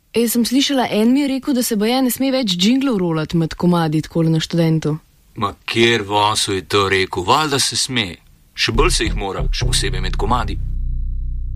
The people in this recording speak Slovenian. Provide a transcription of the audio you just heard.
Sem slišala, en mi je rekel, da se baje ne sme več džinglov rolati med komadi takole na Študentu. Ma kjer vosu je to rekel? Valjda se sme. Še bolj se jih mora, še posebej med komadi.